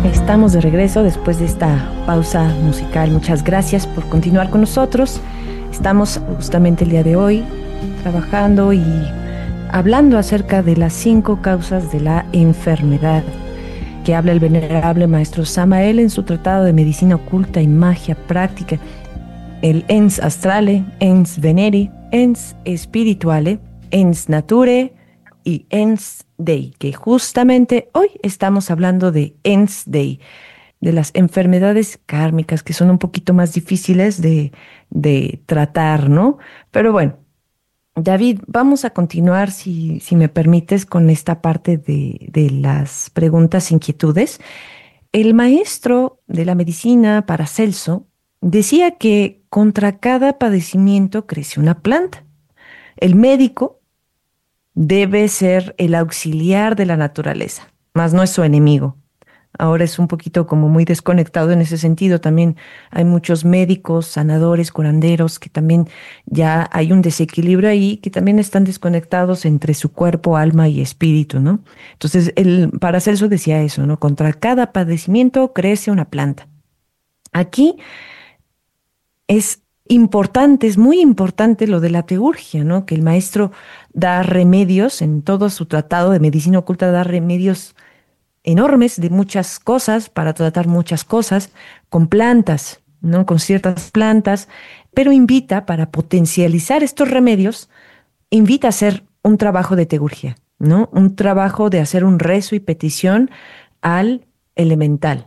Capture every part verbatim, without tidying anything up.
Estamos de regreso después de esta pausa musical. Muchas gracias por continuar con nosotros. Estamos justamente el día de hoy trabajando y hablando acerca de las cinco causas de la enfermedad que habla el venerable maestro Samael en su tratado de medicina oculta y magia práctica, el Ens Astrale, Ens Veneri, Ens Spirituale, Ens Nature y Ens Dei, que justamente hoy estamos hablando de Ens Dei, de las enfermedades kármicas que son un poquito más difíciles de, de tratar, ¿no? Pero bueno, David, vamos a continuar, si, si me permites, con esta parte de, de las preguntas, inquietudes. El maestro de la medicina, Paracelso, decía que contra cada padecimiento crece una planta. El médico debe ser el auxiliar de la naturaleza, mas no es su enemigo. Ahora es un poquito como muy desconectado en ese sentido. También hay muchos médicos, sanadores, curanderos, que también ya hay un desequilibrio ahí, que también están desconectados entre su cuerpo, alma y espíritu, ¿no? Entonces, el Paracelso decía eso, ¿no? Contra cada padecimiento crece una planta. Aquí es importante, es muy importante lo de la teurgia, ¿no? Que el maestro da remedios, en todo su tratado de medicina oculta da remedios enormes de muchas cosas, para tratar muchas cosas, con plantas, ¿no? Con ciertas plantas, pero invita, para potencializar estos remedios, invita a hacer un trabajo de teurgia, ¿no? Un trabajo de hacer un rezo y petición al elemental.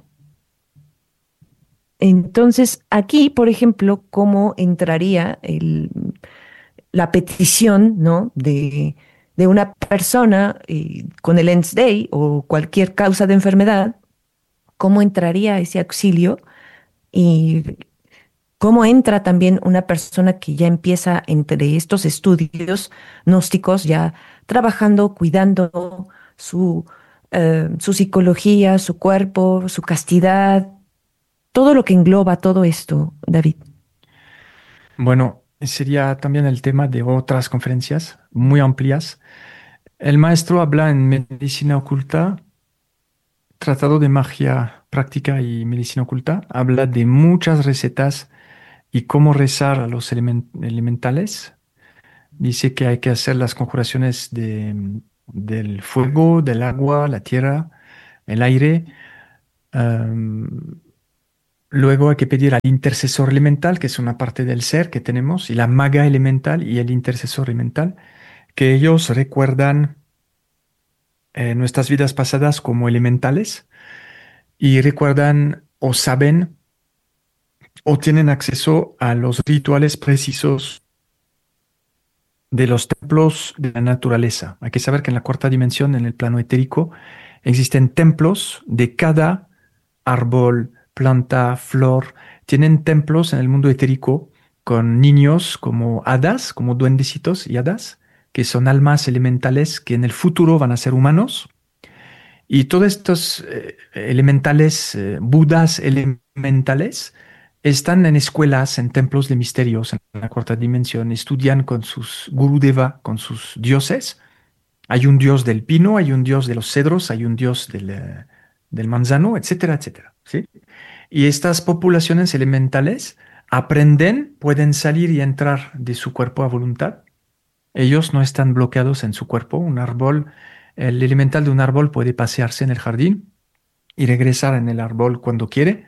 Entonces, aquí, por ejemplo, ¿cómo entraría el, la petición, ¿no? de, de una persona eh, con el Ens Dei o cualquier causa de enfermedad? ¿Cómo entraría ese auxilio? Y cómo entra también una persona que ya empieza entre estos estudios gnósticos, ya trabajando, cuidando su, eh, su psicología, su cuerpo, su castidad, todo lo que engloba todo esto, David. Bueno, sería también el tema de otras conferencias muy amplias. El maestro habla en medicina oculta, tratado de magia práctica y medicina oculta, habla de muchas recetas y cómo rezar a los elemen- elementales. Dice que hay que hacer las conjuraciones de, del fuego, del agua, la tierra, el aire. Am, Luego hay que pedir al intercesor elemental, que es una parte del ser que tenemos, y la maga elemental y el intercesor elemental, que ellos recuerdan eh, nuestras vidas pasadas como elementales y recuerdan o saben o tienen acceso a los rituales precisos de los templos de la naturaleza. Hay que saber que en la cuarta dimensión, en el plano etérico, existen templos de cada árbol, planta, flor. Tienen templos en el mundo etérico con niños como hadas, como duendecitos y hadas, que son almas elementales que en el futuro van a ser humanos. Y todos estos eh, elementales, eh, budas elementales, están en escuelas, en templos de misterios en la cuarta dimensión, estudian con sus gurudeva, con sus dioses. Hay un dios del pino, hay un dios de los cedros, hay un dios del, eh, del manzano, etcétera, etcétera. ¿Sí? Y estas poblaciones elementales aprenden, pueden salir y entrar de su cuerpo a voluntad. Ellos no están bloqueados en su cuerpo. Un árbol, el elemental de un árbol puede pasearse en el jardín y regresar en el árbol cuando quiere.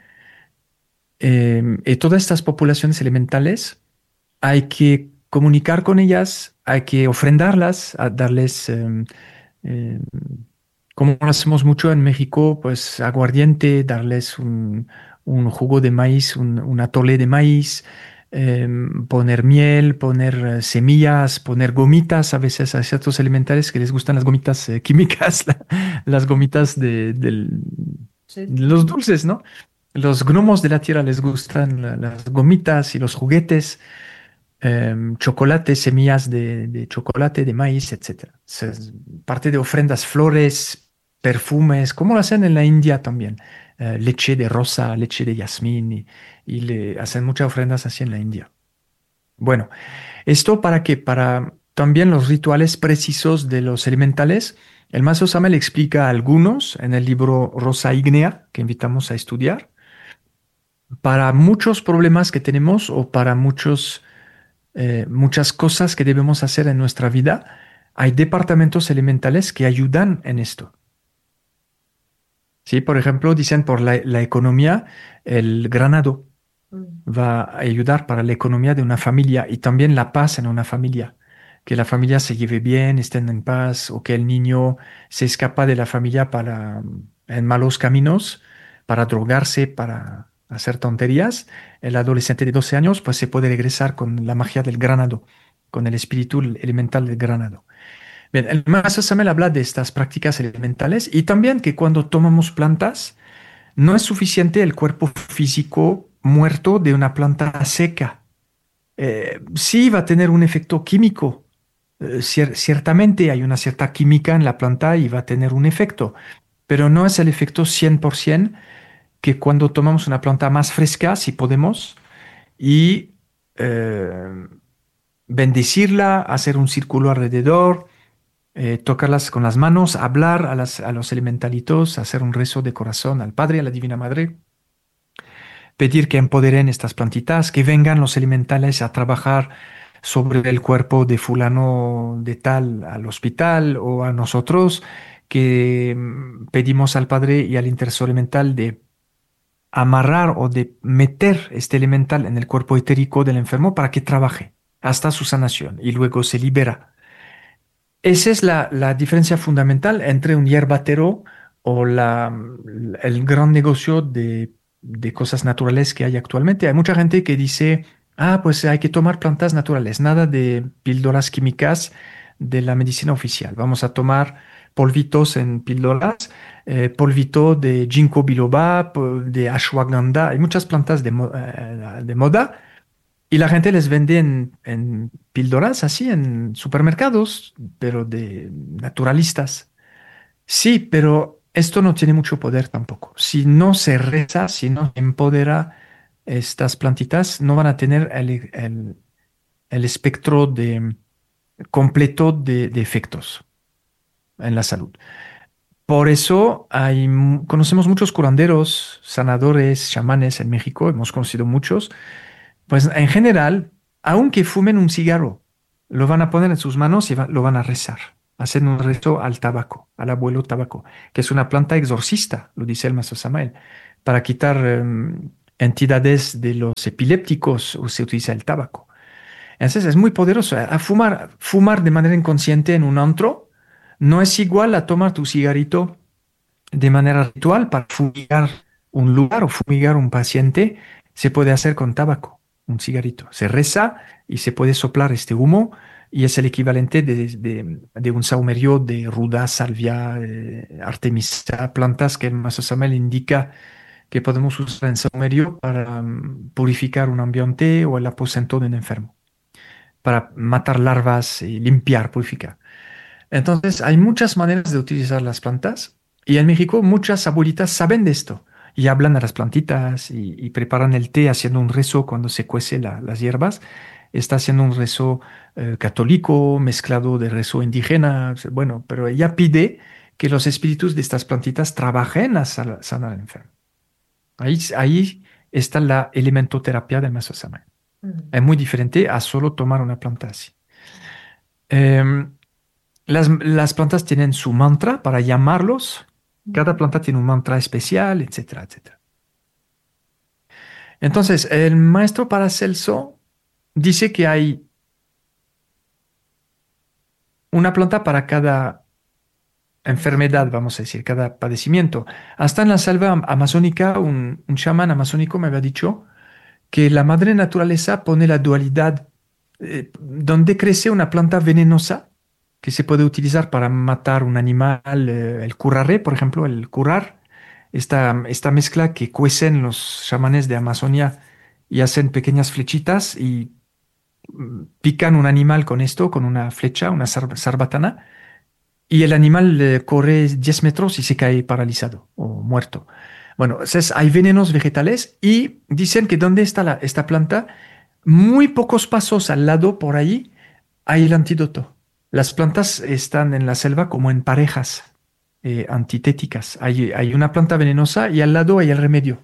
Eh, y todas estas poblaciones elementales hay que comunicar con ellas, hay que ofrendarlas, a darles, em, em, como lo hacemos mucho en México, pues aguardiente, darles un, un jugo de maíz, un, un atole de maíz, em, poner miel, poner eh, semillas, poner gomitas. A veces hay ciertos elementales que les gustan las gomitas eh, químicas, la- las gomitas de, del- Sí. de los dulces, ¿no? Los gnomos de la tierra les gustan la- las gomitas y los juguetes, em, chocolate, semillas de, de chocolate, de maíz, etcétera. Se- parte de ofrendas, flores, perfumes, como lo hacen en la India también. Eh, leche de rosa, leche de jazmín y, y le hacen muchas ofrendas así en la India. Bueno, ¿esto para qué? Para también los rituales precisos de los elementales El maestro Samuel explica algunos en el libro Rosa Ígnea, que invitamos a estudiar, para muchos problemas que tenemos o para muchos, eh, muchas cosas que debemos hacer en nuestra vida. Hay departamentos elementales que ayudan en esto. Sí, por ejemplo, dicen por la, la economía, el granado Mm. va a ayudar para la economía de una familia y también la paz en una familia. Que la familia se lleve bien, estén en paz, o que el niño se escapa de la familia para en malos caminos, para drogarse, para hacer tonterías. El adolescente de doce años pues se puede regresar con la magia del granado, con el espíritu elemental del granado. Bien, el maestro Samuel habla de estas prácticas elementales y también que cuando tomamos plantas, no es suficiente el cuerpo físico muerto de una planta seca. Eh, sí va a tener un efecto químico. Eh, cier- ciertamente hay una cierta química en la planta y va a tener un efecto, pero no es el efecto cien por ciento que cuando tomamos una planta más fresca, si podemos, y eh, bendecirla, hacer un círculo alrededor, eh, tocarlas con las manos, hablar a, las- a los elementalitos, hacer un rezo de corazón al Padre, a la Divina Madre, pedir que empoderen estas plantitas, que vengan los elementales a trabajar sobre el cuerpo de fulano de tal al hospital o a nosotros, que mm, pedimos al Padre y al intercesor elemental de amarrar o de meter este elemental en el cuerpo etérico del enfermo para que trabaje hasta su sanación y luego se libera. Esa es la, la diferencia fundamental entre un hierbatero o la, el gran negocio de, de cosas naturales que hay actualmente. Hay mucha gente que dice, ah, pues hay que tomar plantas naturales, nada de píldoras químicas de la medicina oficial. Vamos a tomar polvitos en píldoras, eh, polvito de ginkgo biloba, po- de ashwagandha. Hay muchas plantas de, mo- eh, de moda y la gente les vende en, en píldoras así en supermercados, pero de naturalistas. Sí, pero esto no tiene mucho poder tampoco. Si no se reza, si no se empodera estas plantitas, no van a tener el, el- el espectro de, completo de, de efectos en la salud. Por eso hay, mu- conocemos muchos curanderos, sanadores, chamanes en México, hemos conocido muchos. Pues en general, aunque fumen un cigarro, lo van a poner en sus manos y va- lo van a rezar. Hacen un rezo al tabaco, al abuelo tabaco, que es una planta exorcista, lo dice el maestro Samael. Para quitar em, entidades de los epilépticos se utiliza el tabaco. Entonces es muy poderoso. A fumar, fumar de manera inconsciente en un antro no es igual a tomar tu cigarrito de manera ritual para fumigar un lugar o fumigar un paciente. Se puede hacer con tabaco, un cigarrito. Se reza y se puede soplar este humo y es el equivalente de, de- de un saumerio de ruda, salvia, eh, artemisa, plantas que el Maestro Samuel indica que podemos usar en saumerio para mm, purificar un ambiente o el aposento de un enfermo, para matar larvas y limpiar, purificar. Entonces, hay muchas maneras de utilizar las plantas y en México muchas abuelitas saben de esto y hablan a las plantitas y, y preparan el té haciendo un rezo cuando se cuece la- las hierbas. Está haciendo un rezo eh, católico mezclado de rezo indígena. Bueno, pero ella pide que los espíritus de estas plantitas trabajen a sal- sanar al enfermo. Ahí, ahí está la elementoterapia del maestro Samael. Mm. Es muy diferente a solo tomar una planta así. Em, las, las plantas tienen su mantra para llamarlos. Cada planta tiene un mantra especial, etcétera, etcétera. Entonces, el maestro Paracelso dice que hay una planta para cada enfermedad, vamos a decir, cada padecimiento. Hasta en la selva am- amazónica, un, un chamán amazónico me había dicho que la madre naturaleza pone la dualidad, eh, donde crece una planta venenosa que se puede utilizar para matar un animal, eh, el curare, por ejemplo, el curar, esta, esta mezcla que cuecen los chamanes de Amazonia y hacen pequeñas flechitas y mm, pican un animal con esto, con una flecha, una sar- sarbatana, y el animal eh, corre diez metros y se cae paralizado o muerto. Bueno, entonces hay venenos vegetales y dicen que donde está la- esta planta, muy pocos pasos al lado por ahí hay el antídoto. Las plantas están en la selva como en parejas eh, antitéticas. Hay, hay una planta venenosa y al lado hay el remedio.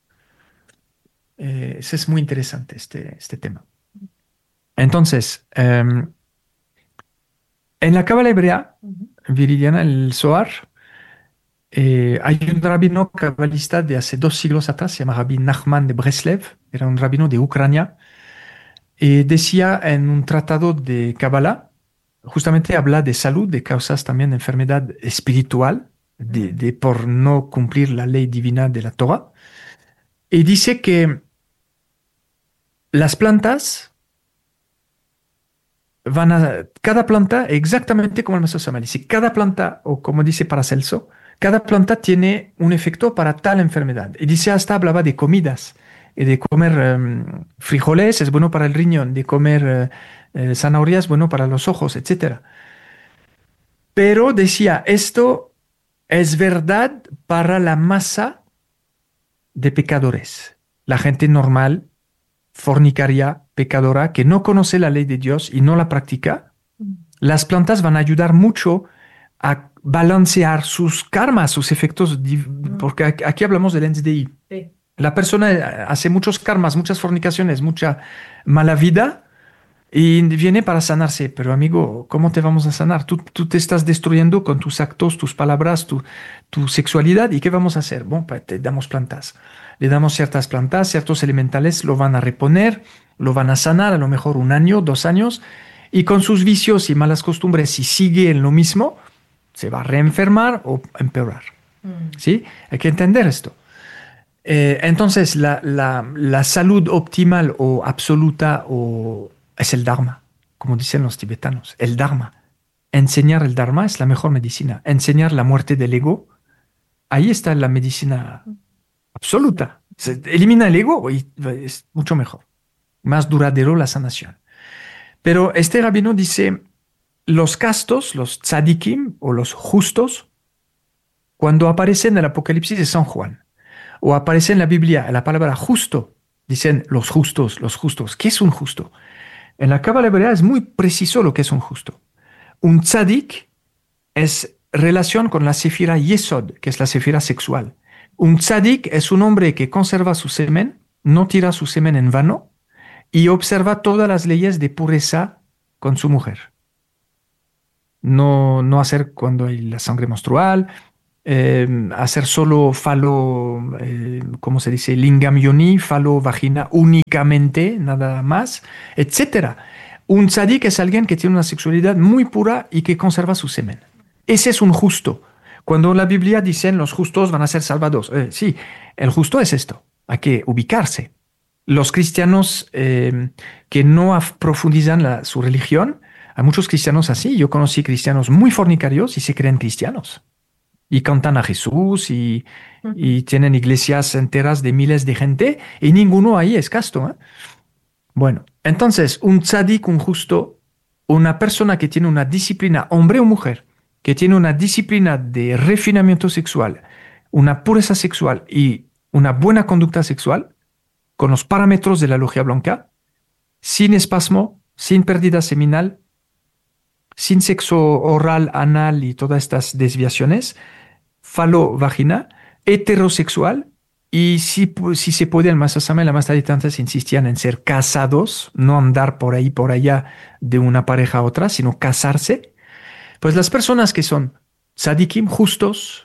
Eh, ese es muy interesante, este, este tema. Entonces, em, en la Cábala hebrea, Ujú. Viridiana, el Zohar, eh, hay un rabino cabalista de hace dos siglos atrás, se llama Rabbi Nachman de Breslev, era un rabino de Ucrania, y decía en un tratado de Cábala, justamente habla de salud, de causas también de enfermedad espiritual, de, Mm. de por no cumplir la ley divina de la Torah, y dice que las plantas van a, cada planta, exactamente como el maestro Sama dice, cada planta, o como dice Paracelso, cada planta tiene un efecto para tal enfermedad. Y dice, hasta hablaba de comidas, y de comer em, frijoles es bueno para el riñón, de comer eh, eh, zanahorias es bueno para los ojos, etcétera. Pero decía, esto es verdad para la masa de pecadores, la gente normal, fornicaria, pecadora, que no conoce la ley de Dios y no la practica. Las plantas van a ayudar mucho a balancear sus karmas, sus efectos, div- Mm. porque aquí aquí hablamos del N D I. Sí. La persona eh, hace muchos karmas, muchas fornicaciones, mucha mala vida y viene para sanarse. Pero amigo, ¿cómo te vamos a sanar? Tú, tú te estás destruyendo con tus actos, tus palabras, tu, tu sexualidad. ¿Y qué vamos a hacer? Bueno, pues te damos plantas. Le damos ciertas plantas, ciertos elementales, lo van a reponer, lo van a sanar a lo mejor un año, dos años. Y con sus vicios y malas costumbres, si sigue en lo mismo, se va a reenfermar o empeorar. Mm. ¿Sí? Hay que entender esto. Eh, entonces, la, la- la salud optimal o absoluta o, es el Dharma, como dicen los tibetanos, el Dharma. Enseñar el Dharma es la mejor medicina. Enseñar la muerte del ego, ahí está la medicina absoluta. Se elimina el ego y es mucho mejor, más duradero la sanación. Pero este rabino dice, los castos, los tzadikim o los justos, cuando aparecen en el Apocalipsis de San Juan, o aparece en la Biblia la palabra justo, dicen los justos, los justos. ¿Qué es un justo? En la Cábala hebrea es muy preciso lo que es un justo. Un tzadik es relación con la sefira Yesod, que es la sefira sexual. Un tzadik es un hombre que conserva su semen, no tira su semen en vano y observa todas las leyes de pureza con su mujer. No, no hacer cuando hay la sangre menstrual, eh, hacer solo falo, eh, ¿cómo se dice? Lingam yoni, falo vagina únicamente, nada más, etcétera. Un tzadik es alguien que tiene una sexualidad muy pura y que conserva su semen. Ese es un justo. Cuando la Biblia dice los justos van a ser salvados, eh, sí, el justo es esto, hay que ubicarse. Los cristianos eh, que no af- profundizan la- su religión, hay muchos cristianos así. Yo conocí cristianos muy fornicarios y se creen cristianos y cantan a Jesús y, Ujú. y tienen iglesias enteras de miles de gente y ninguno ahí es casto, ¿eh? Bueno, entonces un tzadik, un justo, una persona que tiene una disciplina, hombre o mujer, que tiene una disciplina de refinamiento sexual, una pureza sexual y una buena conducta sexual, con los parámetros de la logia blanca, sin espasmo, sin pérdida seminal, sin sexo oral, anal y todas estas desviaciones, falo-vagina, heterosexual, y si, pu- si se puede, el maestro Sama y la maestra Tantas insistían en ser casados, no andar por ahí, por allá de una pareja a otra, sino casarse. Pues las personas que son tzadikim, justos,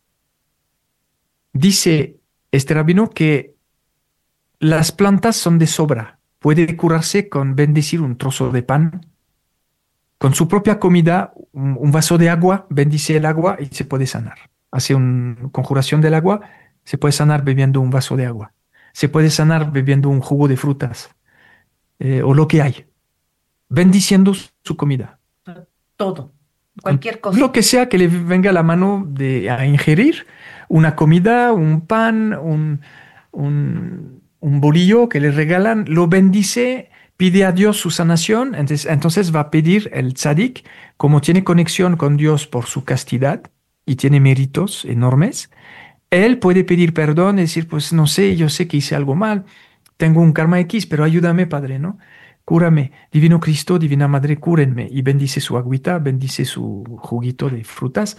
dice este rabino que las plantas son de sobra. Puede curarse con bendecir un trozo de pan, con su propia comida, un, un vaso de agua, bendice el agua y se puede sanar. Hace una conjuración del agua, se puede sanar bebiendo un vaso de agua. Se puede sanar bebiendo un jugo de frutas eh, o lo que hay, bendiciendo su, su comida. Todo, Con cualquier lo cosa. que sea que le venga a la mano de, a ingerir, una comida, un pan, un, un, un bolillo que le regalan, lo bendice, pide a Dios su sanación, entonces, entonces va a pedir el tzadik, como tiene conexión con Dios por su castidad y tiene méritos enormes, él puede pedir perdón y decir, pues no sé, yo sé que hice algo mal, tengo un karma X, pero ayúdame, Padre, ¿no? cúrame, Divino Cristo, Divina Madre, cúrenme, y bendice su agüita, bendice su juguito de frutas,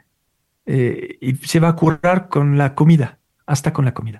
eh, y se va a curar con la comida, hasta con la comida.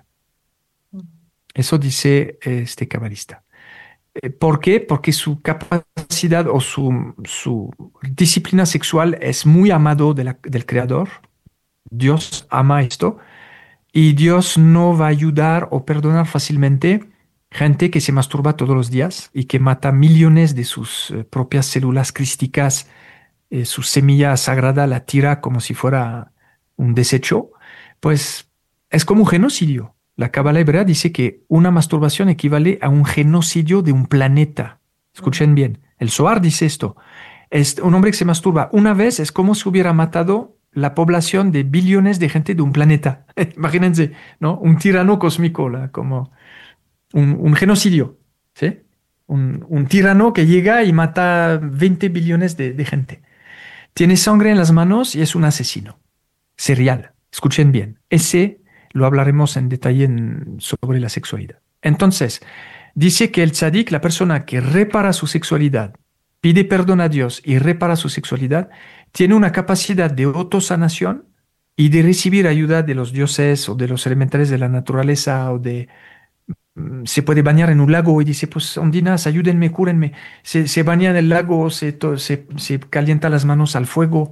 Eso dice eh, este cabalista. Eh, ¿Por qué? Porque su capacidad o su, su disciplina sexual es muy amado de la- del Creador. Dios ama esto y Dios no va a ayudar o perdonar fácilmente gente que se masturba todos los días y que mata millones de sus eh, propias células crísticas, eh, su semilla sagrada la tira como si fuera un desecho, pues es como un genocidio. La Cábala hebrea dice que una masturbación equivale a un genocidio de un planeta. Escuchen bien, el Zohar dice esto. Es un hombre que se masturba una vez es como si hubiera matado la población de billones de gente de un planeta. Imagínense, ¿no? Un tirano cósmico, la- como un, un genocidio, ¿sí? Un, un tirano que llega y mata veinte billones de, de gente. Tiene sangre en las manos y es un asesino serial. Escuchen bien. Ese lo hablaremos en detalle en- sobre la sexualidad. Entonces, dice que el tzadik, la persona que repara su sexualidad, pide perdón a Dios y repara su sexualidad, tiene una capacidad de autosanación y de recibir ayuda de los dioses o de los elementales de la naturaleza o de... mm, Se puede bañar en un lago y dice, pues ondinas, ayúdenme, cúrenme. Se, se baña en el lago, se, to- se, se calienta las manos al fuego.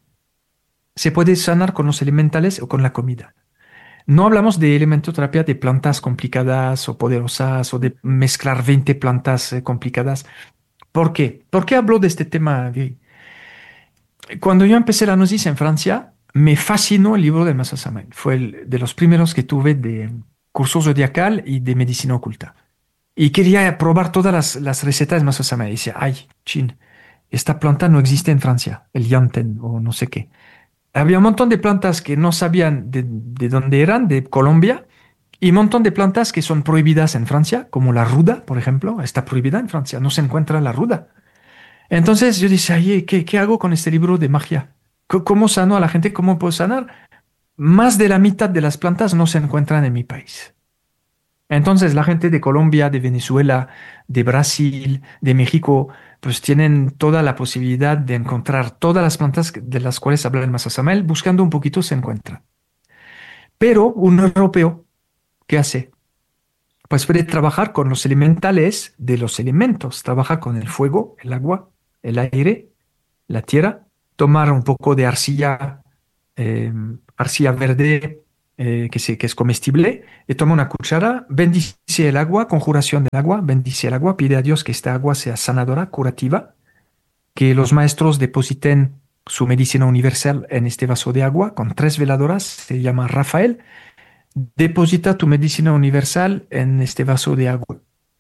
Se puede sanar con los elementales o con la comida. No hablamos de elementoterapia de plantas complicadas o poderosas o de mezclar veinte plantas eh, complicadas. ¿Por qué? ¿Por qué hablo de este tema, Viri? Cuando yo empecé la gnosis en Francia, me fascinó el libro de Massa Samael. Fue el de los primeros que tuve de curso zodiacal y de medicina oculta. Y quería probar todas las, las recetas de Massa Samael. Y decía, ay, chin, esta planta no existe en Francia, el yanten o no sé qué. Había un montón de plantas que no sabían de, de dónde eran, de Colombia, y un montón de plantas que son prohibidas en Francia, como la ruda, por ejemplo, está prohibida en Francia, no se encuentra la ruda. Entonces yo dije, "Ay, ¿qué, qué hago con este libro de magia? C- ¿Cómo sano a la gente? ¿Cómo puedo sanar? Más de la mitad de las plantas no se encuentran en mi país. Entonces la gente de Colombia, de Venezuela, de Brasil, de México, pues tienen toda la posibilidad de encontrar todas las plantas de las cuales habla el Masasamel, buscando un poquito se encuentran. Pero un europeo, ¿qué hace? Pues puede trabajar con los elementales de los elementos, trabaja con el fuego, el agua, el aire, la tierra, tomar un poco de arcilla, eh, arcilla verde, eh, que, se- que es comestible, y toma una cuchara, bendice el agua, conjuración del agua, bendice el agua, pide a Dios que esta agua sea sanadora, curativa, que los maestros depositen su medicina universal en este vaso de agua con tres veladoras, se llama Rafael, deposita tu medicina universal en este vaso de agua,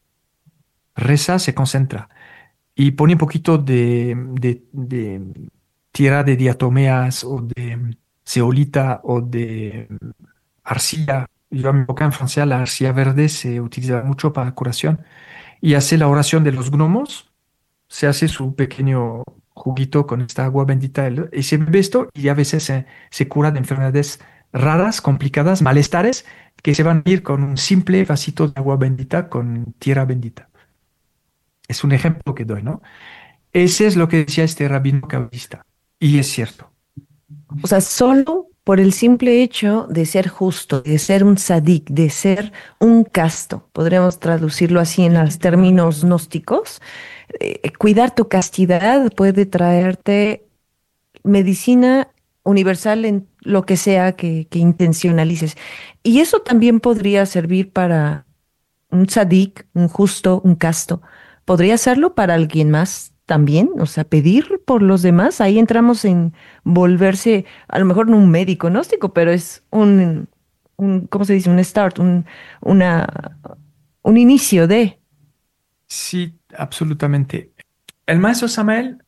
reza, se concentra y pone un poquito de, de, de tierra de diatomeas o de zeolita o de arcilla. Yo en mi época en Francia la arcilla verde se utiliza mucho para curación y hace la oración de los gnomos, se hace su pequeño juguito con esta agua bendita el- y se bebe esto y a veces se, se cura de enfermedades raras, complicadas, malestares que se van a ir con un simple vasito de agua bendita con tierra bendita. Es un ejemplo que doy, ¿no? Ese es lo que decía este rabino cabalista. Y es cierto. O sea, solo por el simple hecho de ser justo, de ser un sadik, de ser un casto, podríamos traducirlo así en los términos gnósticos, eh, cuidar tu castidad puede traerte medicina universal en lo que sea que, que intencionalices. Y eso también podría servir para un sadik, un justo, un casto. ¿Podría hacerlo para alguien más también? O sea, pedir por los demás. Ahí entramos en volverse, a lo mejor no un médico gnóstico, pero es un, un, ¿cómo se dice? Un start, un, una, un inicio de. Sí, absolutamente. El maestro Samael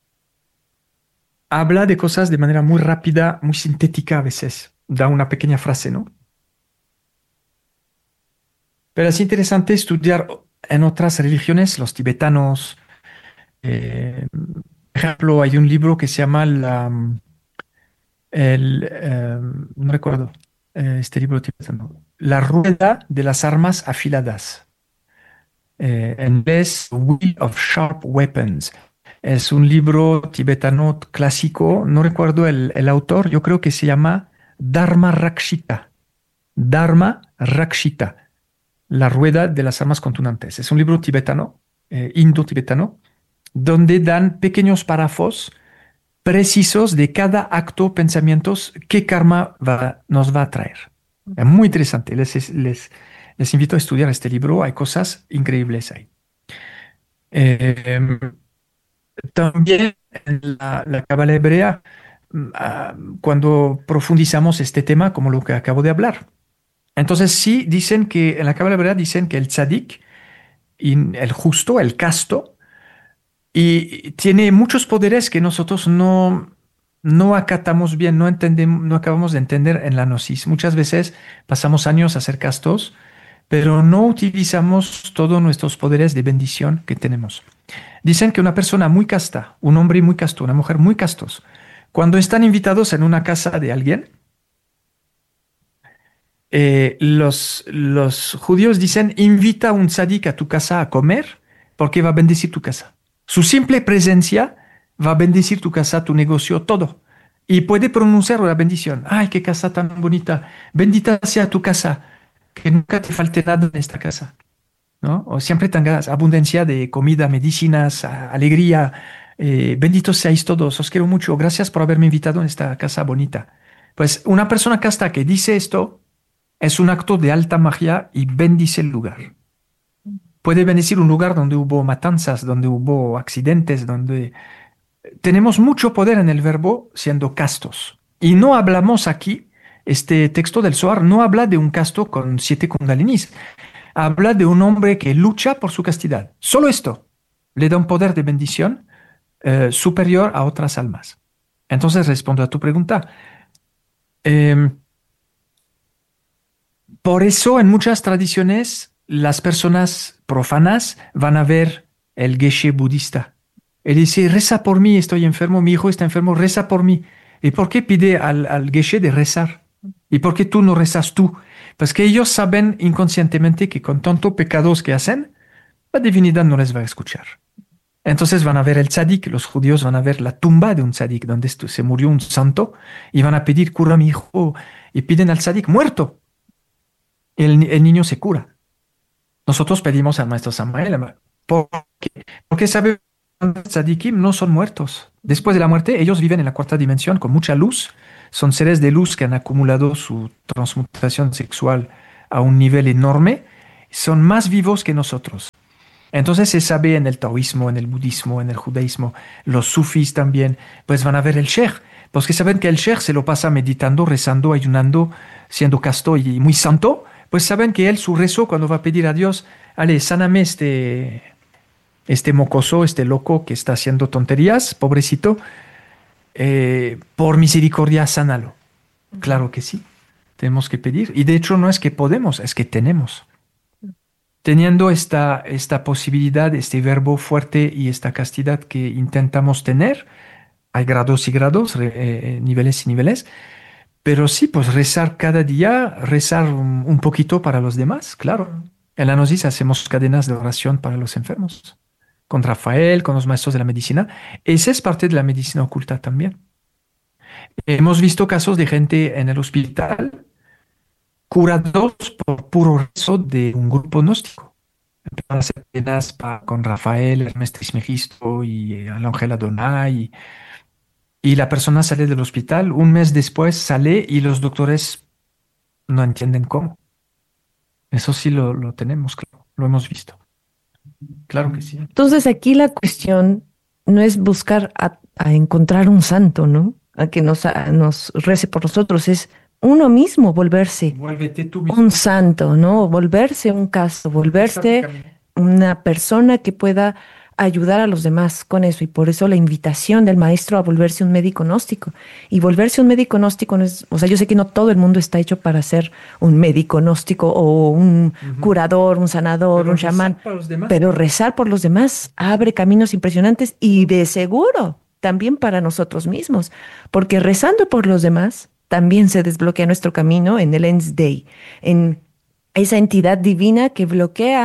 habla de cosas de manera muy rápida, muy sintética a veces. Da una pequeña frase, ¿no? Pero es interesante estudiar en otras religiones, los tibetanos. eh, por ejemplo, hay un libro que se llama la, el, eh, no recuerdo, eh, este libro tibetano, La rueda de las armas afiladas. Eh, en inglés, Wheel of Sharp Weapons. Es un libro tibetano clásico, no recuerdo el, el autor, yo creo que se llama Dharma Rakshita. Dharma Rakshita, la rueda de las armas contundantes. Es un libro tibetano, eh, indo-tibetano, donde dan pequeños párrafos precisos de cada acto, pensamientos, qué karma va- nos va a traer. Es muy interesante. Les, les, les invito a estudiar este libro. Hay cosas increíbles ahí. Eh, También en la, la Cábala hebrea, mm, ah, cuando profundizamos este tema, como lo que acabo de hablar. Entonces, sí, dicen que en la Cábala hebrea dicen que el tzadik, y el justo, el casto, y tiene muchos poderes que nosotros no, no acatamos bien, no entendemos, no acabamos de entender en la gnosis. Muchas veces pasamos años a ser castos, pero no utilizamos todos nuestros poderes de bendición que tenemos. Dicen que una persona muy casta, un hombre muy casto, una mujer muy castos, cuando están invitados en una casa de alguien, eh, los, los judíos dicen, invita a un tzadik a tu casa a comer porque va a bendecir tu casa. Su simple presencia va a bendecir tu casa, tu negocio, todo. Y puede pronunciar la bendición. Ay, qué casa tan bonita. Bendita sea tu casa. Que nunca te falte nada en esta casa, ¿no? O siempre tengas abundancia de comida, medicinas, a- alegría. Eh, benditos seáis todos, os quiero mucho. Gracias por haberme invitado en esta casa bonita. Pues una persona casta que dice esto es un acto de alta magia y bendice el lugar. Puede bendecir un lugar donde hubo matanzas, donde hubo accidentes, donde tenemos mucho poder en el verbo siendo castos. Y no hablamos aquí, este texto del Zohar no habla de un casto con siete kundalinis, habla de un hombre que lucha por su castidad. Solo esto le da un poder de bendición eh, superior a otras almas. Entonces respondo a tu pregunta. Eh, por eso en muchas tradiciones las personas profanas van a ver el geshe budista. Él dice, reza por mí, estoy enfermo, mi hijo está enfermo, reza por mí. ¿Y por qué pide al, al geshe de rezar? ¿Y por qué tú no rezas tú? Pues que ellos saben inconscientemente que con tanto pecados que hacen, la divinidad no les va a escuchar. Entonces van a ver el tzadik, los judíos van a ver la tumba de un tzadik donde esto- se murió un santo y van a pedir, cura a mi hijo, y piden al tzadik muerto. El, ni- el niño se cura. Nosotros pedimos al maestro Samael, ¿por qué? Porque sabe que los tzadikim no son muertos. Después de la muerte, ellos viven en la cuarta dimensión con mucha luz. Son seres de luz que han acumulado su transmutación sexual a un nivel enorme. Son más vivos que nosotros. Entonces se sabe en el taoísmo, en el budismo, en el judaísmo, los sufís también, pues van a ver el sheikh, porque saben que el sheikh se lo pasa meditando, rezando, ayunando, siendo casto y muy santo, pues saben que él su rezo cuando va a pedir a Dios, ale, sáname este, este mocoso, este loco que está haciendo tonterías, pobrecito, eh, por misericordia sánalo. Claro que sí, tenemos que pedir. Y de hecho no es que podemos, es que tenemos. Teniendo esta, esta posibilidad, este verbo fuerte y esta castidad que intentamos tener, hay grados y grados, re- eh, niveles y niveles, pero sí, pues rezar cada día, rezar un, un poquito para los demás, claro. En la Gnosis hacemos cadenas de oración para los enfermos, con Rafael, con los maestros de la medicina. Esa es parte de la medicina oculta también. Hemos visto casos de gente en el hospital curados por puro rezo de un grupo gnóstico. Empezaron a hacer cadenas pa- con Rafael, Hermes Trismegisto y eh, el ángel Adonai. Y, y la persona sale del hospital, un mes después sale y los doctores no entienden cómo. Eso sí lo, lo tenemos, claro, lo hemos visto. Claro que sí. Entonces aquí la cuestión no es buscar a, a encontrar un santo, ¿no? A que nos, a- nos rece por nosotros, es uno mismo volverse Vuélvete tú mismo. un santo, ¿no? Volverse un casto, volverse Exactamente. una persona que pueda ayudar a los demás con eso. Y por eso la invitación del maestro a volverse un médico gnóstico. Y volverse un médico gnóstico no es, o sea, yo sé que no todo el mundo está hecho para ser un médico gnóstico o un Ujú. curador, un sanador, Pero un rezar chamán. para los demás. Pero rezar por los demás abre caminos impresionantes y de seguro también para nosotros mismos, porque rezando por los demás también se desbloquea nuestro camino en el Ens Dei, en esa entidad divina que bloquea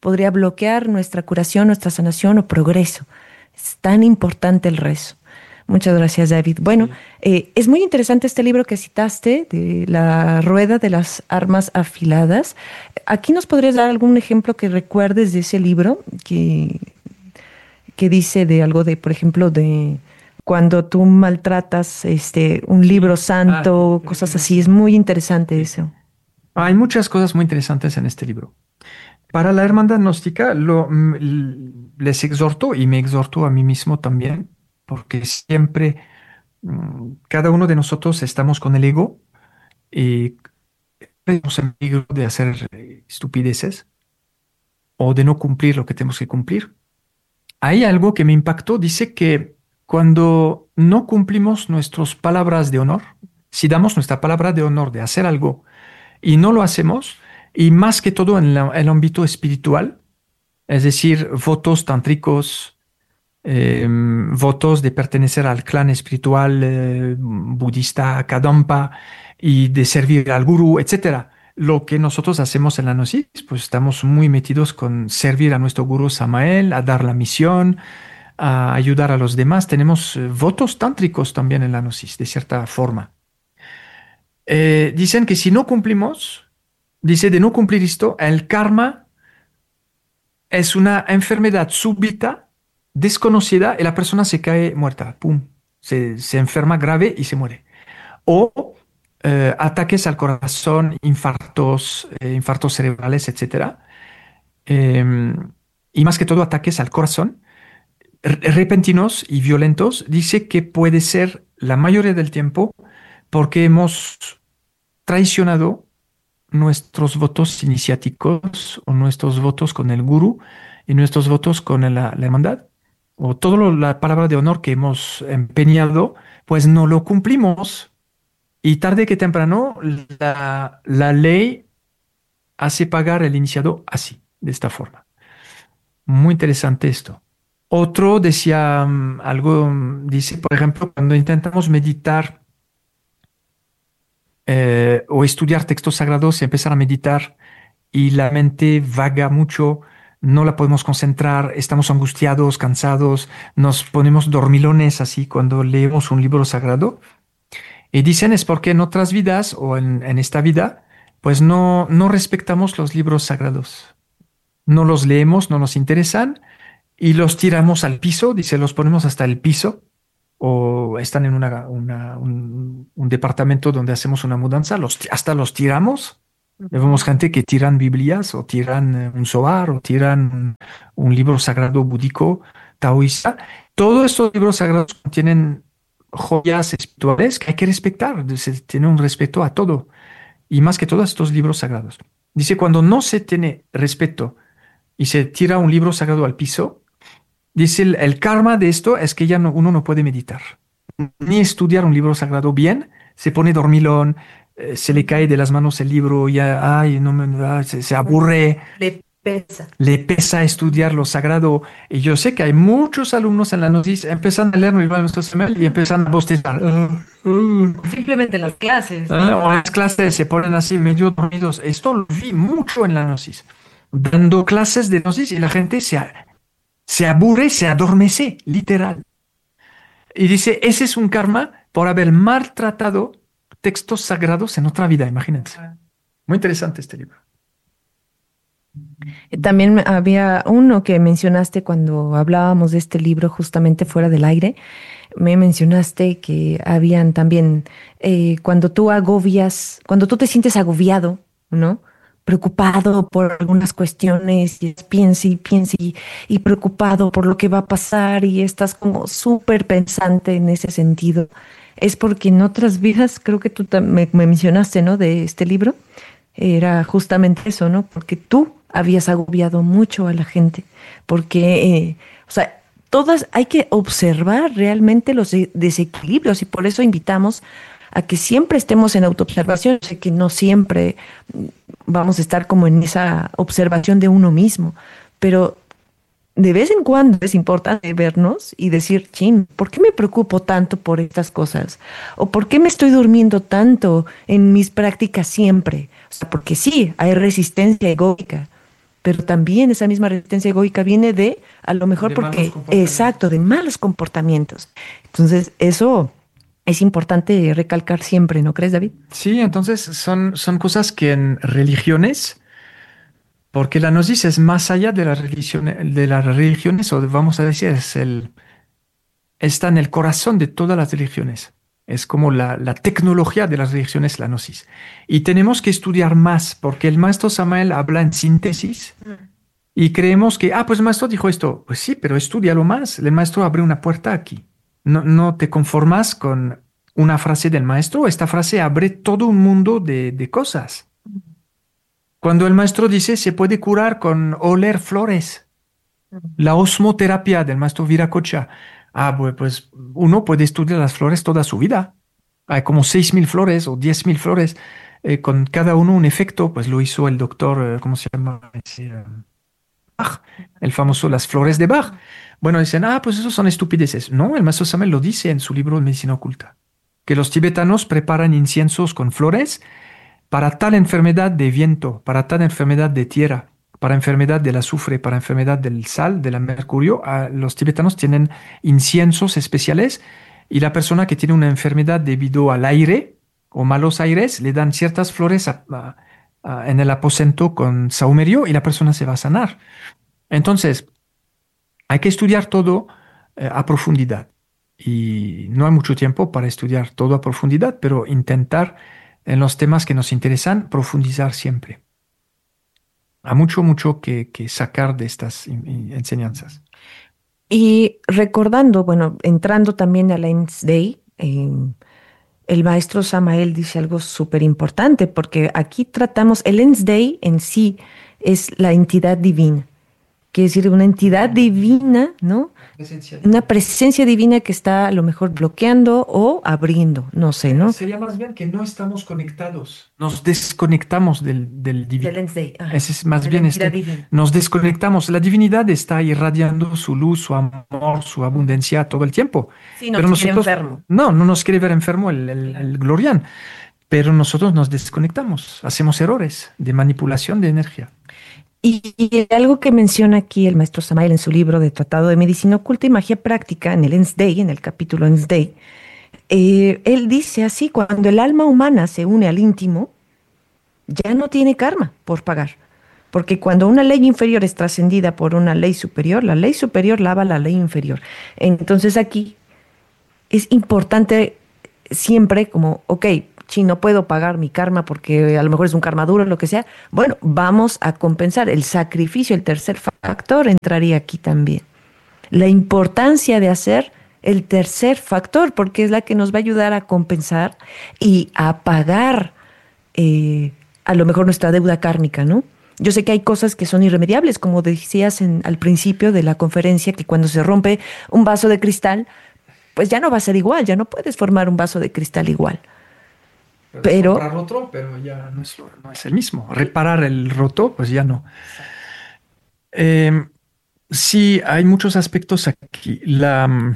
podría bloquear nuestra curación, nuestra sanación o progreso. Es tan importante el rezo. Muchas gracias, David. Bueno, Sí. eh, es muy interesante este libro que citaste, de La Rueda de las Armas Afiladas. ¿Aquí nos podrías dar algún ejemplo que recuerdes de ese libro que, que dice de algo de, por ejemplo, de cuando tú maltratas este, un libro Ah, sí, santo, por cosas ejemplo, así? Es sí. muy interesante Sí. eso. Hay muchas cosas muy interesantes en este libro. Para la hermandad gnóstica, lo, mm, l- les exhorto y me exhorto a mí mismo también, porque siempre mm, cada uno de nosotros estamos con el ego y tenemos el peligro de hacer eh, estupideces o de no cumplir lo que tenemos que cumplir. Hay algo que me impactó, dice que cuando no cumplimos nuestras palabras de honor, si damos nuestra palabra de honor de hacer algo y no lo hacemos, y más que todo en la- el ámbito espiritual, es decir, votos tántricos, eh, votos de pertenecer al clan espiritual eh, budista Kadampa y de servir al gurú, etcétera. Lo que nosotros hacemos en la Gnosis, pues estamos muy metidos con servir a nuestro gurú Samael, a dar la misión, a ayudar a los demás. Tenemos eh, votos tántricos también en la Gnosis, de cierta forma. Eh, dicen que si no cumplimos, dice de no cumplir esto, el karma es una enfermedad súbita, desconocida, y la persona se cae muerta, pum, se, se enferma grave y se muere. O eh, ataques al corazón, infartos, eh, infartos cerebrales, etcétera. Eh, y más que todo ataques al corazón, r- repentinos y violentos, dice que puede ser la mayoría del tiempo porque hemos traicionado nuestros votos iniciáticos o nuestros votos con el gurú y nuestros votos con la, la hermandad o toda la palabra de honor que hemos empeñado, pues no lo cumplimos. Y tarde que temprano, la, la ley hace pagar el iniciado así, de esta forma. Muy interesante esto. Otro decía mm, algo, mm, dice, por ejemplo, cuando intentamos meditar eh, o estudiar textos sagrados y empezar a meditar y la mente vaga mucho, no la podemos concentrar, estamos angustiados, cansados, nos ponemos dormilones así cuando leemos un libro sagrado. Y dicen es porque en otras vidas o en, en esta vida, pues no, no respetamos los libros sagrados. No los leemos, no nos interesan y los tiramos al piso, dice, los ponemos hasta el piso o están en una, una- un, un departamento donde hacemos una mudanza, los, ti- hasta los tiramos. Vemos gente que tiran Biblias o tiran eh, un Zohar o tiran un, un libro sagrado búdico, taoísta. Todos estos libros sagrados contienen joyas espirituales que hay que respetar. Se tiene un respeto a todo y más que todos estos libros sagrados. Dice, cuando no se tiene respeto y se tira un libro sagrado al piso, dice, el, el karma de esto es que ya no- uno no puede meditar, ni estudiar un libro sagrado bien, se pone dormilón, eh, se le cae de las manos el libro, ya, ay, no me, ah, se, se aburre, Le pesa. le pesa estudiar lo sagrado. Y yo sé que hay muchos alumnos en la noticia empezando a leer el libro de nuestro Samuel y empiezan a bostezar. Ah, ah, Simplemente las clases, ah, ¿no? o en las clases se ponen así medio dormidos. Esto lo vi mucho en la gnosis, dando clases de gnosis y la gente se, a- se aburre, se adormece, literal. Y dice, ese es un karma por haber maltratado textos sagrados en otra vida, imagínense. Muy interesante este libro. Eh, También había uno que mencionaste cuando hablábamos de este libro justamente fuera del aire. Me mencionaste que habían también, eh, cuando tú agobias, cuando tú te sientes agobiado, ¿no? Preocupado por algunas cuestiones y piensa y piensa y, y preocupado por lo que va a pasar y estás como súper pensante en ese sentido. Es porque en otras vidas, creo que tú tam- me, me mencionaste, ¿no? De este libro, era justamente eso, ¿no? Porque tú habías agobiado mucho a la gente, porque, eh, o sea, todas hay que observar realmente los de- desequilibrios y por eso invitamos a que siempre estemos en autoobservación. Sé que no siempre mm, vamos a estar como en esa observación de uno mismo, pero de vez en cuando es importante vernos y decir, chin, ¿por qué me preocupo tanto por estas cosas? ¿O por qué me estoy durmiendo tanto en mis prácticas siempre? O sea, porque sí, hay resistencia egóica, pero también esa misma resistencia egoica viene de, a lo mejor De malos porque, comportamientos. exacto, de malos comportamientos. Entonces, eso es importante recalcar siempre, ¿no crees, David? Sí, entonces son, son cosas que en religiones, porque la gnosis es más allá de las religiones, de las religiones, o vamos a decir, es el, está en el corazón de todas las religiones. Es como la, la tecnología de las religiones, la gnosis. Y tenemos que estudiar más, porque el maestro Samael habla en síntesis y creemos que, ah, pues el maestro dijo esto. Pues sí, pero estudialo más. El maestro abre una puerta aquí. No, no te conformas con una frase del maestro. Esta frase abre todo un mundo de, de cosas. Cuando el maestro dice se puede curar con oler flores, la osmoterapia del maestro Viracocha. Ah, pues, pues uno puede estudiar las flores toda su vida. Hay como seis mil flores o diez mil flores, eh, con cada uno un efecto. Pues lo hizo el doctor, eh, ¿cómo se llama? Ese, eh, Bach, el famoso Las flores de Bach. Bueno, dicen, ah, pues eso son estupideces. No, el maestro Samuel lo dice en su libro Medicina Oculta, que los tibetanos preparan inciensos con flores para tal enfermedad de viento, para tal enfermedad de tierra, para enfermedad del azufre, para enfermedad del sal, del mercurio. Ah, los tibetanos tienen inciensos especiales y la persona que tiene una enfermedad debido al aire o malos aires le dan ciertas flores a- a- a- en el aposento con saumerio y la persona se va a sanar. Entonces, hay que estudiar todo eh, a profundidad. Y no hay mucho tiempo para estudiar todo a profundidad, pero intentar en los temas que nos interesan profundizar siempre. Hay mucho, mucho que, que sacar de estas in- in- enseñanzas. Y recordando, bueno, entrando también a la Lens Day, eh, el maestro Samael dice algo súper importante, porque aquí tratamos, el Lens Day en sí es la entidad divina, quiere decir una entidad divina, ¿no? Presencia Una divina. presencia divina que está a lo mejor bloqueando o abriendo, no sé, Eh, ¿no? Sería más bien que no estamos conectados, nos desconectamos del, del Del divino. Lens Day, ajá, Ese es más de la bien entidad este, divina. nos desconectamos. La divinidad está irradiando su luz, su amor, su abundancia todo el tiempo. Sí, no Pero te quiere nosotros, enfermo. no, no nos quiere ver enfermo el, el, Claro. el glorián, pero nosotros nos desconectamos, hacemos errores de manipulación de energía. Y, y algo que menciona aquí el maestro Samael en su libro de Tratado de Medicina Oculta y Magia Práctica, en el Ens Day, en el capítulo Ens Day, eh, él dice así, cuando el alma humana se une al íntimo, ya no tiene karma por pagar. Porque cuando una ley inferior es trascendida por una ley superior, la ley superior lava la ley inferior. Entonces aquí es importante siempre como, ok, si no puedo pagar mi karma porque a lo mejor es un karma duro, lo que sea, bueno, vamos a compensar. El sacrificio, el tercer factor, entraría aquí también. La importancia de hacer el tercer factor, porque es la que nos va a ayudar a compensar y a pagar eh, a lo mejor nuestra deuda kármica, ¿no? Yo sé que hay cosas que son irremediables, como decías en- al principio de la conferencia, que cuando se rompe un vaso de cristal, pues ya no va a ser igual, ya no puedes formar un vaso de cristal igual. Puedes Pero, comprar otro, pero ya no es, lo- no es el mismo. Reparar el roto, pues ya no. Em, sí, hay muchos aspectos aquí. La, mm,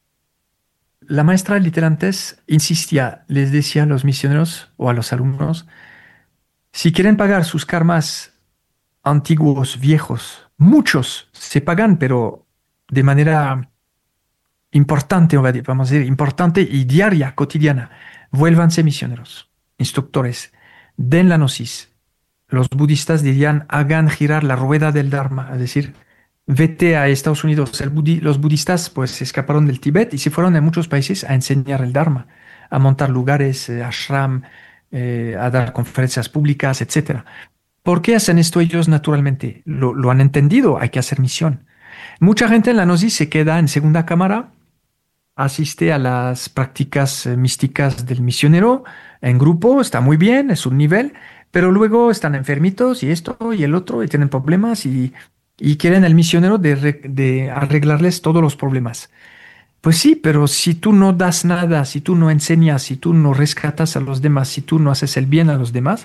la maestra literantes insistía, les decía a los misioneros o a los alumnos, si quieren pagar sus karmas antiguos, viejos, muchos se pagan, pero de manera importante, o va- vamos a decir, importante y diaria, cotidiana. Vuélvanse misioneros, instructores, den la gnosis. Los budistas dirían, hagan girar la rueda del Dharma, es decir, vete a Estados Unidos. El budi- los budistas pues se escaparon del Tíbet y se fueron a muchos países a enseñar el Dharma, a montar lugares, eh, ashram, eh, a dar conferencias públicas, etcétera. ¿Por qué hacen esto ellos naturalmente? Lo, lo han entendido, hay que hacer misión. Mucha gente en la gnosis se queda en segunda cámara, asiste a las prácticas eh, místicas del misionero en grupo, está muy bien, es un nivel, pero luego están enfermitos y esto y el otro y tienen problemas y, y quieren al misionero de, re- de arreglarles todos los problemas. Pues sí, pero si tú no das nada, si tú no enseñas, si tú no rescatas a los demás, si tú no haces el bien a los demás,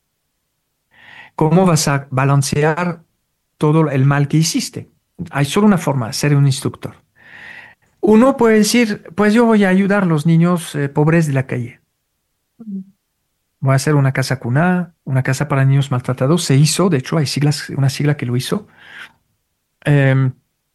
¿cómo vas a balancear todo el mal que hiciste? Hay solo una forma, ser un instructor. Uno puede decir, pues yo voy a ayudar a los niños eh, pobres de la calle. voy a hacer una casa cuna, una casa para niños maltratados. Se hizo, de hecho, hay siglas, una sigla que lo hizo. Em,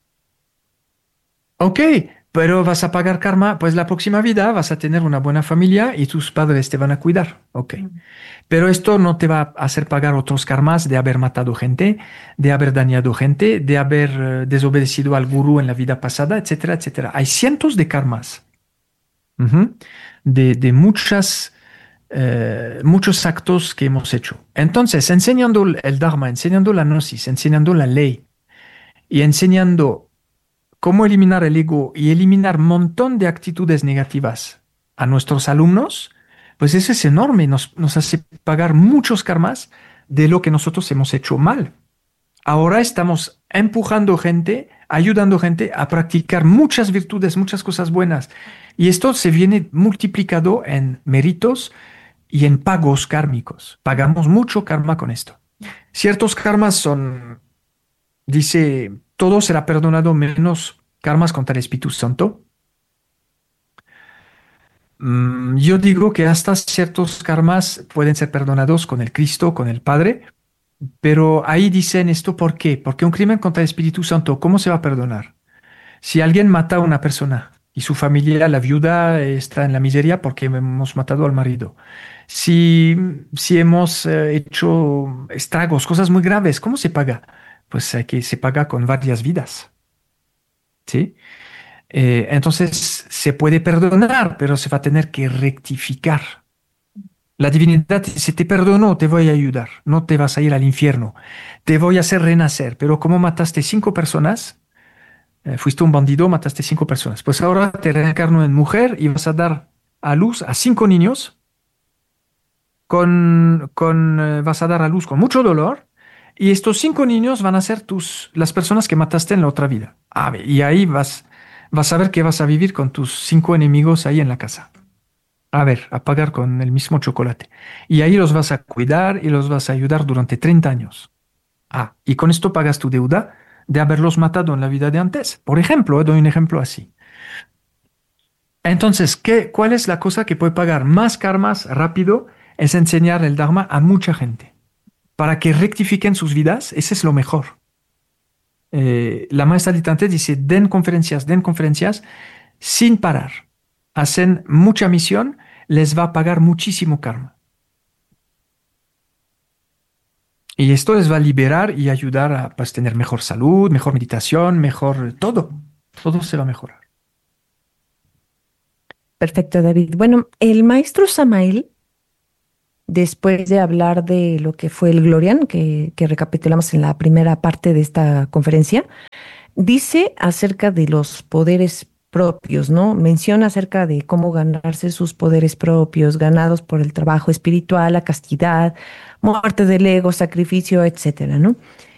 ok, pero vas a pagar karma, pues la próxima vida vas a tener una buena familia y tus padres te van a cuidar. Ok. Pero esto no te va a hacer pagar otros karmas de haber matado gente, de haber dañado gente, de haber eh, desobedecido al gurú en la vida pasada, etcétera, etcétera. Hay cientos de karmas, ujú, de, de muchas, eh, muchos actos que hemos hecho. Entonces, enseñando el el Dharma, enseñando la gnosis, enseñando la ley y enseñando cómo eliminar el ego y eliminar un montón de actitudes negativas a nuestros alumnos, pues eso es enorme, nos, nos hace pagar muchos karmas de lo que nosotros hemos hecho mal. Ahora estamos empujando gente, ayudando gente a practicar muchas virtudes, muchas cosas buenas. Y esto se viene multiplicado en méritos y en pagos kármicos. Pagamos mucho karma con esto. Ciertos karmas son, dice, todo será perdonado menos karmas contra el Espíritu Santo. Mm, yo digo que hasta ciertos karmas pueden ser perdonados con el Cristo, con el Padre, pero ahí dicen esto, ¿por qué? Porque un crimen contra el Espíritu Santo, ¿cómo se va a perdonar? Si alguien mata a una persona y su familia, la viuda, está en la miseria porque hemos matado al marido. Si, si hemos eh, hecho estragos, cosas muy graves, ¿cómo se paga? Pues hay que se paga con varias vidas, ¿sí? Eh, entonces se puede perdonar, pero se va a tener que rectificar. La divinidad dice, te perdono, te voy a ayudar, no te vas a ir al infierno, te voy a hacer renacer, pero como mataste cinco personas, eh, fuiste un bandido, mataste cinco personas, pues ahora te reencarno en mujer y vas a dar a luz a cinco niños, con, con, eh, vas a dar a luz con mucho dolor, y estos cinco niños van a ser tus, las personas que mataste en la otra vida. Ah, y ahí vas, vas a ver que vas a vivir con tus cinco enemigos ahí en la casa. A ver, a pagar con el mismo chocolate. Y ahí los vas a cuidar y los vas a ayudar durante treinta años. Ah, y con esto pagas tu deuda de haberlos matado en la vida de antes. Por ejemplo, eh, doy un ejemplo así. Entonces, ¿qué, ¿cuál es la cosa que puede pagar más karmas rápido? Es enseñar el Dharma a mucha gente. Para que rectifiquen sus vidas, ese es lo mejor. Eh, la maestra Ditante dice, den conferencias, den conferencias sin parar. Hacen mucha misión, les va a pagar muchísimo karma. Y esto les va a liberar y ayudar a pues, tener mejor salud, mejor meditación, mejor todo. Todo se va a mejorar. Perfecto, David. Bueno, el maestro Samael, después de hablar de lo que fue el Glorian, que, que recapitulamos en la primera parte de esta conferencia, dice acerca de los poderes propios, ¿no? Menciona acerca de cómo ganarse sus poderes propios, ganados por el trabajo espiritual, la castidad, muerte del ego, sacrificio, etcétera, ¿no?